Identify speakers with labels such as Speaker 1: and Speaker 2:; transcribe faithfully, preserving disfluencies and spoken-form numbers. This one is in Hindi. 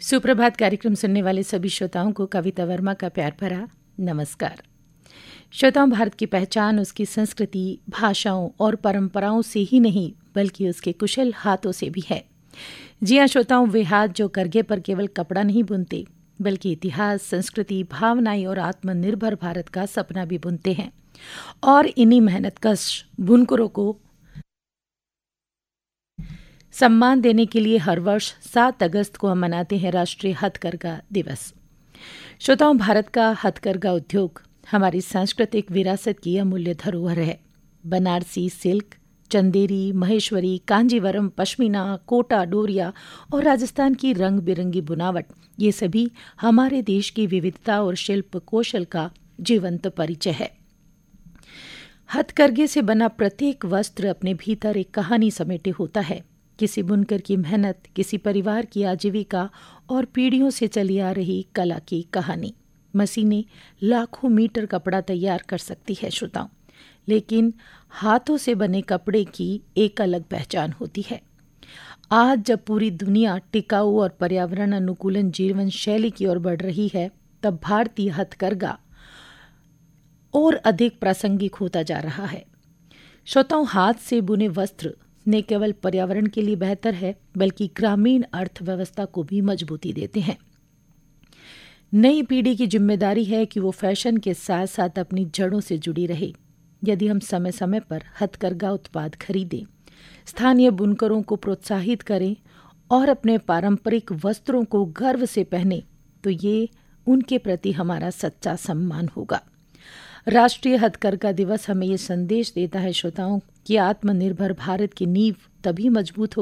Speaker 1: सुप्रभात कार्यक्रम सुनने वाले सभी श्रोताओं को कविता वर्मा का प्यार भरा नमस्कार। श्रोताओं, भारत की पहचान उसकी संस्कृति, भाषाओं और परंपराओं से ही नहीं बल्कि उसके कुशल हाथों से भी है। जी हाँ श्रोताओं, वे हाथ जो करघे पर केवल कपड़ा नहीं बुनते बल्कि इतिहास, संस्कृति, भावनाएं और आत्मनिर्भर भारत का सपना भी बुनते हैं। और इन्हीं मेहनतकश बुनकरों को सम्मान देने के लिए हर वर्ष सात अगस्त को हम मनाते हैं राष्ट्रीय हथकरघा दिवस। श्रोताओं, भारत का हथकरघा उद्योग हमारी सांस्कृतिक विरासत की अमूल्य धरोहर है। बनारसी सिल्क, चंदेरी, महेश्वरी, कांजीवरम, पश्मीना, कोटा, डोरिया और राजस्थान की रंग बिरंगी बुनावट, ये सभी हमारे देश की विविधता और शिल्प कौशल का जीवंत परिचय है। हथकरघे से बना प्रत्येक वस्त्र अपने भीतर एक कहानी समेटे होता है। किसी बुनकर की मेहनत, किसी परिवार की आजीविका और पीढ़ियों से चली आ रही कला की कहानी। मशीनें लाखों मीटर कपड़ा तैयार कर सकती है श्रोताओं, लेकिन हाथों से बने कपड़े की एक अलग पहचान होती है। आज जब पूरी दुनिया टिकाऊ और पर्यावरण अनुकूलन जीवन शैली की ओर बढ़ रही है, तब भारतीय हथकरघा और अधिक प्रासंगिक होता जा रहा है। श्रोताओं, हाथ से बुने वस्त्र न केवल पर्यावरण के लिए बेहतर है बल्कि ग्रामीण अर्थव्यवस्था को भी मजबूती देते हैं। नई पीढ़ी की जिम्मेदारी है कि वो फैशन के साथ साथ अपनी जड़ों से जुड़ी रहे। यदि हम समय समय पर हथकरघा उत्पाद खरीदें, स्थानीय बुनकरों को प्रोत्साहित करें और अपने पारंपरिक वस्त्रों को गर्व से पहने, तो ये उनके प्रति हमारा सच्चा सम्मान होगा। राष्ट्रीय हथकरघा दिवस हमें ये संदेश देता है श्रोताओं कि आत्मनिर्भर भारत की नींव तभी मजबूत हो